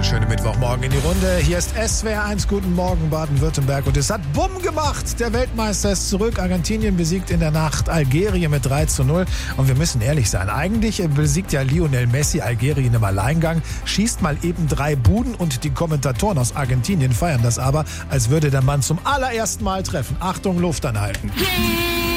Schöne Mittwochmorgen in die Runde. Hier ist SWR 1. Guten Morgen, Baden-Württemberg. Und es hat Bumm gemacht. Der Weltmeister ist zurück. Argentinien besiegt in der Nacht Algerien mit 3:0. Und wir müssen ehrlich sein. Eigentlich besiegt ja Lionel Messi Algerien im Alleingang, schießt mal eben 3 Buden und die Kommentatoren aus Argentinien feiern das aber, als würde der Mann zum allerersten Mal treffen. Achtung, Luft anhalten.